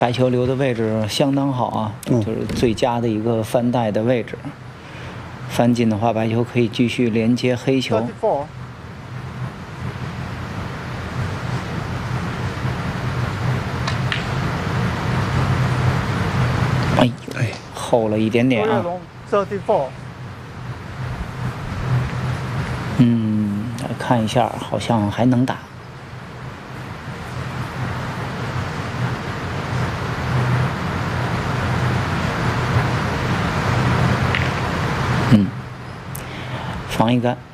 白球留的位置相当好啊，就是最佳的一个翻带的位置。翻进的话，白球可以继续连接黑球。哎呦，厚了一点点啊。来看一下，好像还能打。防一杆。